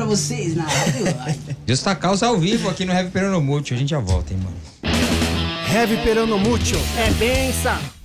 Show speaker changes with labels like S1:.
S1: vocês na rádio.
S2: Justa Causa ao vivo aqui no Heavy Peronomútil. A gente já volta, hein, mano.
S3: Heavy Peronomútil.
S4: É benção.